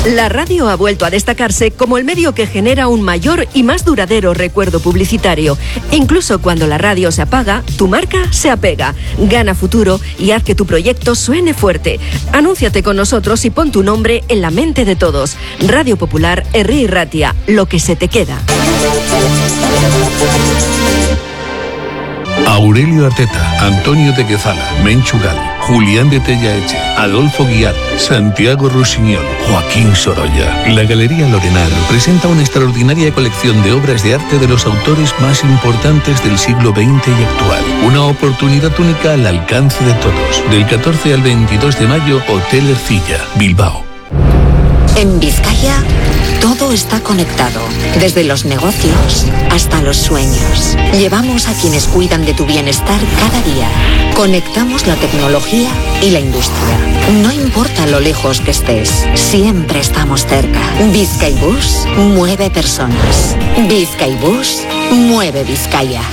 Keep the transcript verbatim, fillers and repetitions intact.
La radio ha vuelto a destacarse como el medio que genera un mayor y más duradero recuerdo publicitario. Incluso cuando la radio se apaga, tu marca se apega. Gana futuro y haz que tu proyecto suene fuerte. Anúnciate con nosotros y pon tu nombre en la mente de todos. Radio Popular, Herri y Ratia, lo que se te queda. Aurelio Arteta, Antonio de Quezala, Menchu Gal, Julián de Tellaeche, Adolfo Guiar, Santiago Rusiñol, Joaquín Sorolla. La Galería Lorenar presenta una extraordinaria colección de obras de arte de los autores más importantes del siglo veinte y actual. Una oportunidad única al alcance de todos. Del catorce al veintidós de mayo, Hotel Ercilla, Bilbao. En Vizcaya, todo está conectado, desde los negocios hasta los sueños. Llevamos a quienes cuidan de tu bienestar cada día. Conectamos la tecnología y la industria. No importa lo lejos que estés, siempre estamos cerca. Vizcaibus mueve personas. Vizcaibus mueve Vizcaya.